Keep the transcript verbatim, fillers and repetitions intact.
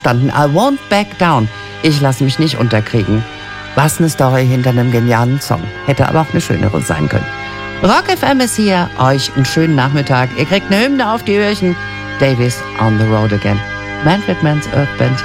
Standen. I won't back down. Ich lasse mich nicht unterkriegen. Was eine Story hinter einem genialen Song. Hätte aber auch eine schönere sein können. Rock F M ist hier. Euch einen schönen Nachmittag. Ihr kriegt eine Hymne auf die Öhrchen. Davies on the road again. Manfred Mann's Earth Band.